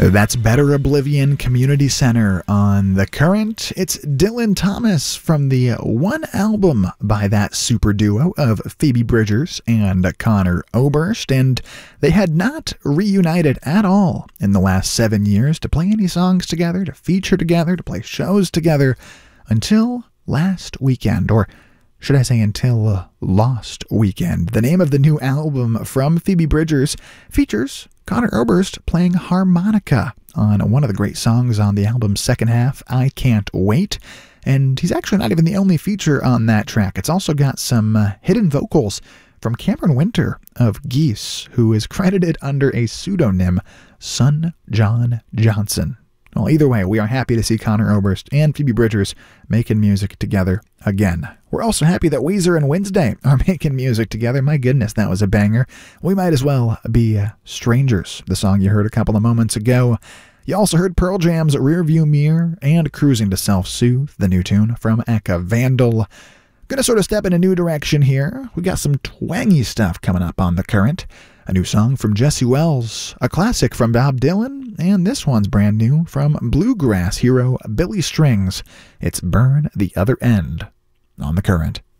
That's Better Oblivion Community Center on The Current. It's Dylan Thomas from the one album by that super duo of Phoebe Bridgers and Conor Oberst, and they had not reunited at all in the last 7 years to play any songs together, to feature together, to play shows together until last weekend, or should I say until Lost Weekend. The name of the new album from Phoebe Bridgers features Conor Oberst playing harmonica on one of the great songs on the album's second half, I Can't Wait. And he's actually not even the only feature on that track. It's also got some hidden vocals from Cameron Winter of Geese, who is credited under a pseudonym, Son John Johnson. Well, either way, we are happy to see Conor Oberst and Phoebe Bridgers making music together again. We're also happy that Weezer and Wednesday are making music together. My goodness, that was a banger. We might as well be strangers, the song you heard a couple of moments ago. You also heard Pearl Jam's Rearview Mirror and Cruising to Self-Soothe, the new tune from Eka Vandal. Gonna sort of step in a new direction here. We got some twangy stuff coming up on The Current. A new song from Jesse Wells, a classic from Bob Dylan, and this one's brand new from bluegrass hero Billy Strings. It's Burn the Other End on The Current.